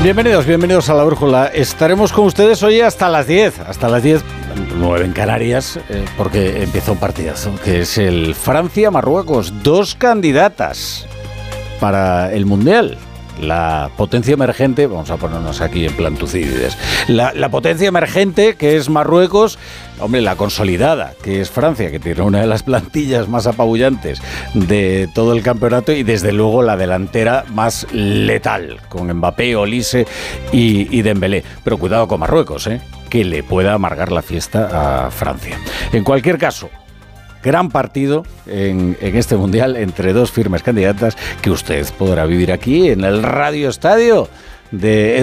Bienvenidos a La Brújula. Estaremos con ustedes hoy hasta las 10, 9 en Canarias, porque empieza un partidazo, que es el Francia-Marruecos. 2 candidatas para el Mundial. La potencia emergente, vamos a ponernos aquí en plan Tucídides, la potencia emergente, que es Marruecos, hombre, la consolidada, que es Francia, que tiene una de las plantillas más apabullantes de todo el campeonato, y desde luego la delantera más letal, con Mbappé, Olise y Dembélé. Pero cuidado con Marruecos, que le pueda amargar la fiesta a Francia. En cualquier caso, gran partido en este Mundial entre 2 firmes candidatas que usted podrá vivir aquí en el Radio Estadio de